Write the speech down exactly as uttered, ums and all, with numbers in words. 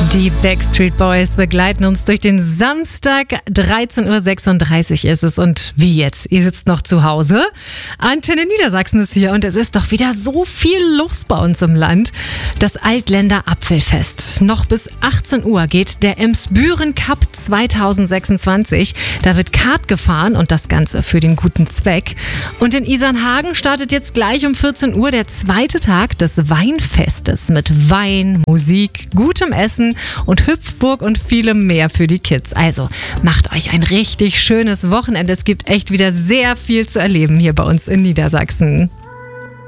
Die Backstreet Boys begleiten uns durch den Samstag. dreizehn Uhr sechsunddreißig ist es. Und wie jetzt? Ihr sitzt noch zu Hause. Antenne Niedersachsen ist hier und es ist doch wieder so viel los bei uns im Land. Das Altländer Apfelfest. Noch bis achtzehn Uhr geht der Emsbüren Cup zweitausendsechsundzwanzig. Da wird Kart gefahren und das Ganze für den guten Zweck. Und in Isernhagen startet jetzt gleich um vierzehn Uhr der zweite Tag des Weinfestes mit Wein, Musik, gutem Essen und Hüpfburg und vielem mehr für die Kids. Also macht euch ein richtig schönes Wochenende. Es gibt echt wieder sehr viel zu erleben hier bei uns in Niedersachsen.